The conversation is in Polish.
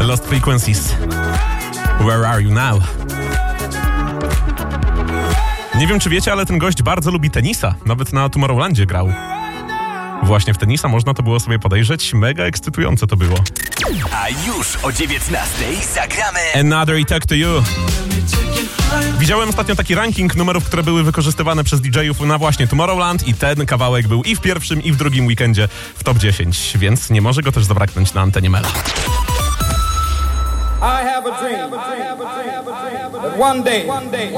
Lost Frequencies. Where are you now? Nie wiem, czy wiecie, ale ten gość bardzo lubi tenisa. Nawet na Tomorrowlandzie grał. Właśnie w tenisa można to było sobie podejrzeć. Mega ekscytujące to było. A już o 19:00 zagramy Another I Talk to You. Widziałem ostatnio taki ranking numerów, które były wykorzystywane przez DJ-ów na właśnie Tomorrowland i ten kawałek był i w pierwszym, i w drugim weekendzie w top 10, więc nie może go też zabraknąć na antenie Mela. I have a dream that one day